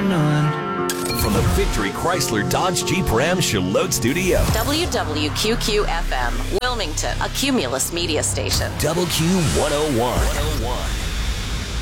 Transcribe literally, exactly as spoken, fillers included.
none. From the Victory Chrysler Dodge Jeep Ram Charlotte Studio. W W Q Q F M, Wilmington, a Cumulus media station. Double Q one oh one.